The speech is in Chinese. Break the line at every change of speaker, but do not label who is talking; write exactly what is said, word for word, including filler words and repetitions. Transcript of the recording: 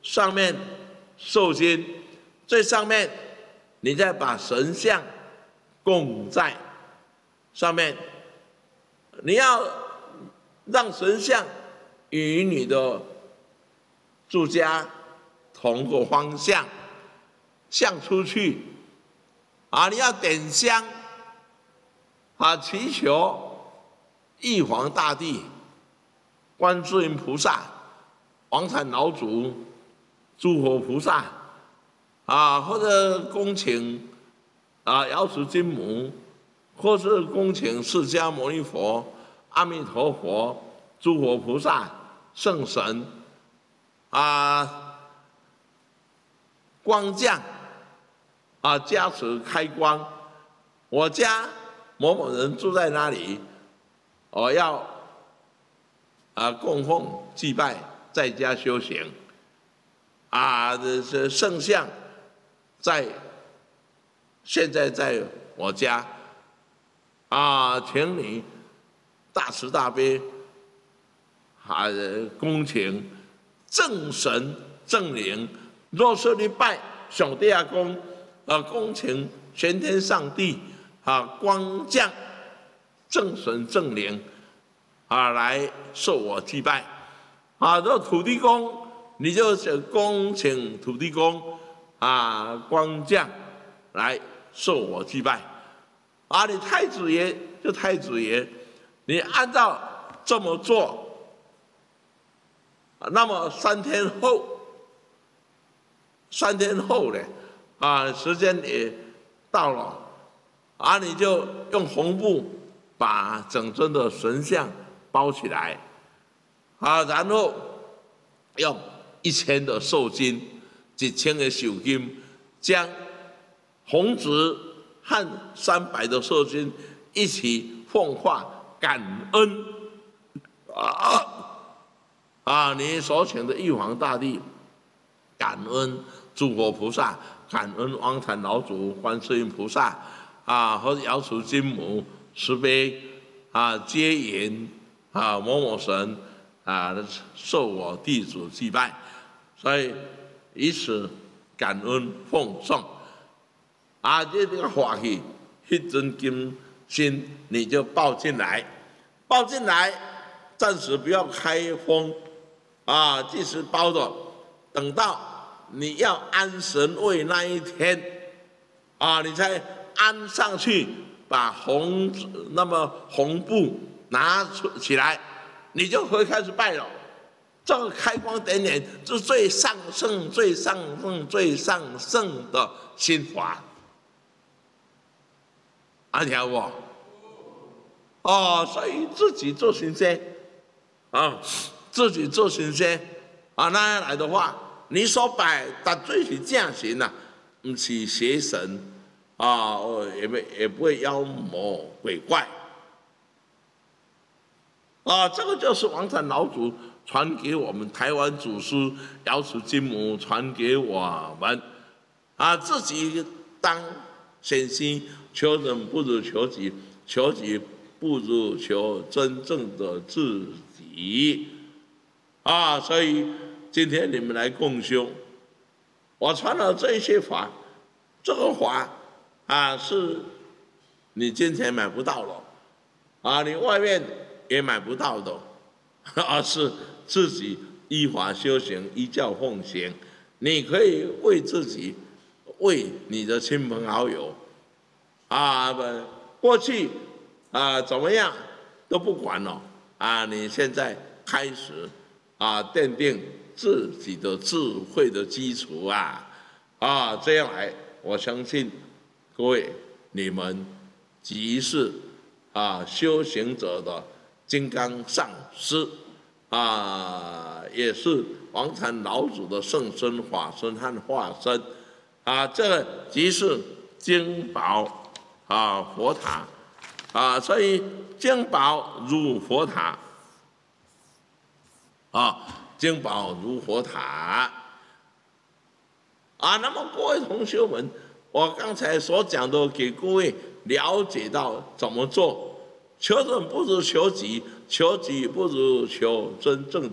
上面寿金，最上面你再把神像供在上面，你要让神像与你的住家同个方向，向出去啊！你要点香啊，祈求玉皇大帝、观世音菩萨、王禅老祖、诸佛菩萨啊，或者恭请啊瑶池金母，或是恭请释迦牟尼佛、阿弥陀佛、诸佛菩萨、圣神啊，光降啊，加持开光。我家某某人住在哪里，我要啊供奉祭拜，在家修行啊，这这圣像在现在在我家啊，请你大慈大悲啊，恭请正神正灵。若是你拜上帝阿公，啊，恭请玄天上帝啊，光降正神正灵啊，来受我祭拜啊。若土地公，你就恭请土地公啊，光降来受我祭拜啊。你太子爷就太子爷，你按照这么做，那么三天后。三天后呢，啊，时间也到了，啊，你就用红布把整尊的神像包起来，啊，然后用一千的寿金、一千的寿金，将红纸和三百的寿金一起奉化感恩，啊，啊，你所请的玉皇大帝，感恩。诸佛菩萨，感恩王禅老祖、观世音菩萨啊，和瑶池金母慈悲啊，接引啊某某神啊，受我弟子祭拜，所以以此感恩奉送啊，这这个法器，一尊金心你就抱进来，抱进来，暂时不要开封啊，即使包着，等到。你要安神位那一天，啊，你才安上去，把红那么红布拿出起来，你就可以开始拜了。这个开光点点是最上圣、最上圣、最上圣的心法，安听不？哦，所以自己做神仙，啊，自己做神仙，啊，那样来的话。你所拜绝对是正神呐，不是邪神啊，也不也不会妖魔鬼怪啊。这个就是王禅老祖传给我们台湾祖师瑶池金母传给我们啊，自己当先仙，求人不如求己，求己不如求真正的自己啊，所以。今天你们来共修，我传了这些法，这个法啊是你今天买不到了，啊，你外面也买不到的，而是自己依法修行，依教奉行。你可以为自己，为你的亲朋好友，啊，不，过去啊怎么样都不管了，啊，你现在开始啊奠定。自己的智慧的基础啊，啊，这样来，我相信各位你们即是啊修行者的金刚上师啊，也是王禅老祖的圣身法身和化身啊，这个即是金宝啊佛塔啊，所以金宝如佛塔啊。金宝如佛塔啊！那么各位同学们，我刚才所讲的，给各位了解到怎么做。求人不如求己，求己不如求真正